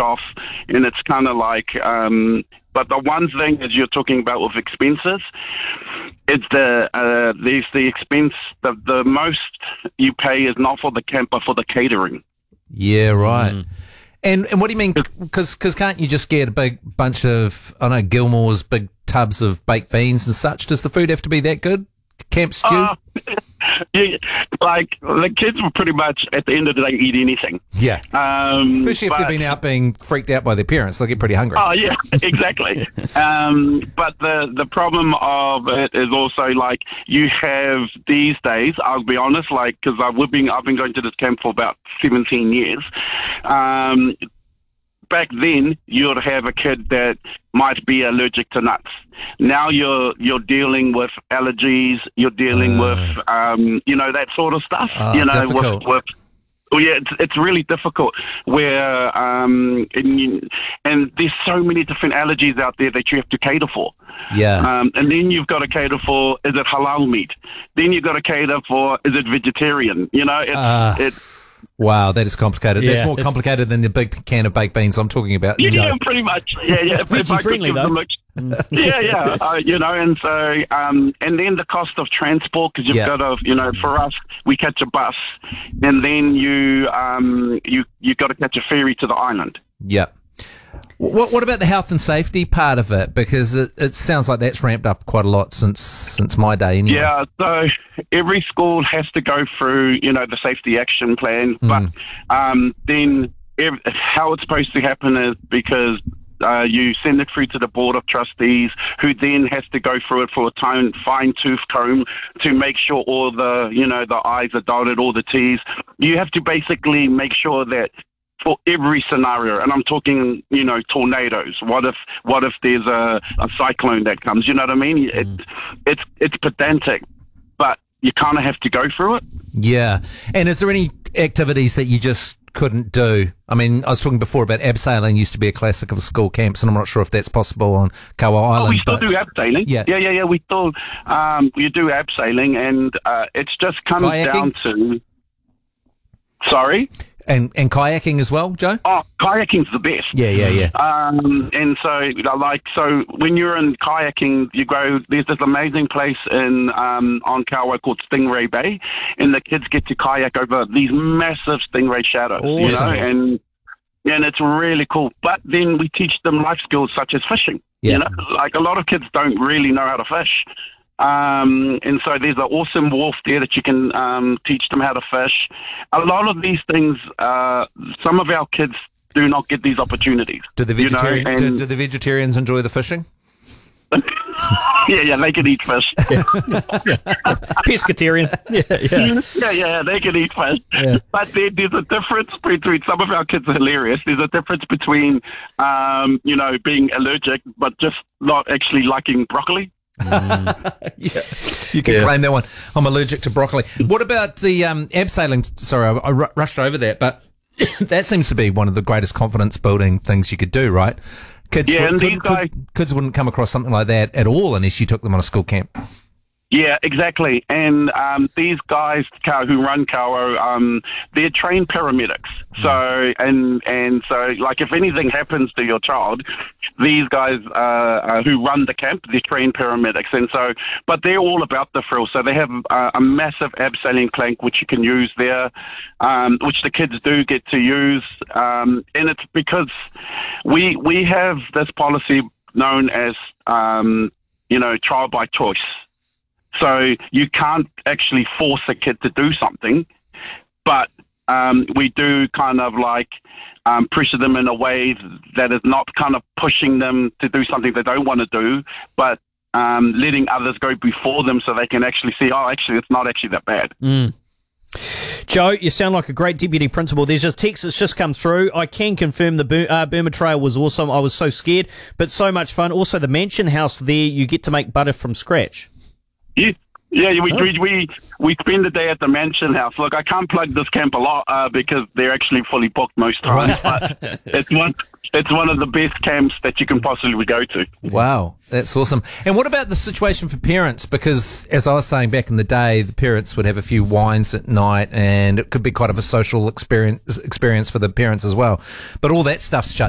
off, and it's kind of like. But the one thing as you're talking about with expenses, it's there's the expense. The most you pay is not for the camp, but for the catering. Yeah, right. Mm. And what do you mean? Because can't you just get a big bunch of, I know, Gilmore's big tubs of baked beans and such? Does the food have to be that good? Camp stew? Yeah, like, the kids will pretty much, at the end of the day, eat anything. Yeah. Especially if they've been out being freaked out by their parents. They'll get pretty hungry. Oh, yeah, exactly. But the problem of it is also, like, you have these days, I'll be honest, like, because I've been going to this camp for about 17 years. Back then, you'd have a kid that might be allergic to nuts. Now you're dealing with allergies. You're dealing with that sort of stuff. Difficult. It's really difficult. Where and there's so many different allergies out there that you have to cater for. Yeah. And then you've got to cater for, is it halal meat? Then you've got to cater for, is it vegetarian? It's wow, that is complicated. Yeah, that's more complicated than the big can of baked beans I'm talking about. Yeah, pretty much. Yeah. Veggie friendly, though. Yeah. And so, and then the cost of transport, because you've got to, for us, we catch a bus, and then you got to catch a ferry to the island. Yeah. What about the health and safety part of it? Because it sounds like that's ramped up quite a lot since my day anyway. Yeah, so every school has to go through, the safety action plan. But then how it's supposed to happen is because you send it through to the Board of Trustees, who then has to go through it for a fine-tooth comb to make sure all the, the I's are dotted, all the T's. You have to basically make sure that for every scenario, and I'm talking, tornadoes. What if there's a cyclone that comes? You know what I mean? It's pedantic, but you kind of have to go through it. Yeah. And is there any activities that you just couldn't do? I mean, I was talking before about abseiling used to be a classic of school camps, and I'm not sure if that's possible on Kaua Island. We still do abseiling. Yeah. We still we do abseiling, and it's just comes down to. Sorry. And kayaking as well, Joe? Oh, kayaking's the best. Yeah. And so when you're in kayaking, you go, there's this amazing place on Kauai called Stingray Bay, and the kids get to kayak over these massive stingray shadows, awesome. And it's really cool. But then we teach them life skills such as fishing. Yeah. Like a lot of kids don't really know how to fish. And so there's an awesome wharf there that you can teach them how to fish. A lot of these things, some of our kids do not get these opportunities. Do the vegetarians enjoy the fishing? Yeah, they can eat fish. Pescatarian. Yeah, they can eat fish. Yeah. But there's a difference between, some of our kids are hilarious. There's a difference between, being allergic, but just not actually liking broccoli. You can claim that one. I'm allergic to broccoli. What about the abseiling? Sorry, I rushed over that, but that seems to be one of the greatest confidence building things you could do, right? Kids wouldn't come across something like that at all unless you took them on a school camp. Yeah, exactly. And these guys who run Kaua, they're trained paramedics. So and so, like, if anything happens to your child, these guys who run the camp, they're trained paramedics. And so, but they're all about the thrill. So they have a massive abseiling plank which you can use there, which the kids do get to use. And it's because we have this policy known as trial by choice. So you can't actually force a kid to do something, but we do kind of like pressure them in a way that is not kind of pushing them to do something they don't want to do, but letting others go before them so they can actually see, actually, it's not actually that bad. Joe, you sound like a great deputy principal. There's just text that's just come through. I can confirm the Burma Trail was awesome. I was so scared, but so much fun. Also, the mansion house there, you get to make butter from scratch. Yeah, we spend the day at the mansion house. Look, I can't plug this camp a lot because they're actually fully booked most times, but it's one of the best camps that you can possibly go to. Wow, that's awesome. And what about the situation for parents? Because as I was saying back in the day, the parents would have a few wines at night, and it could be quite of a social experience for the parents as well. But all that stuff's shut